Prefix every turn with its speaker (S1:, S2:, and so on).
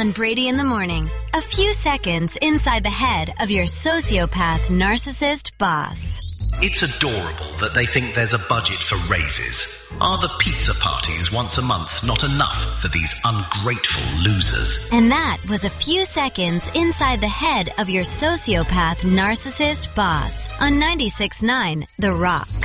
S1: on Brady in the Morning. A few seconds inside the head of your sociopath narcissist boss.
S2: It's adorable that they think there's a budget for raises. Are the pizza parties once a month not enough for these ungrateful losers?
S1: And that was a few seconds inside the head of your sociopath narcissist boss on 96.9 The Rock.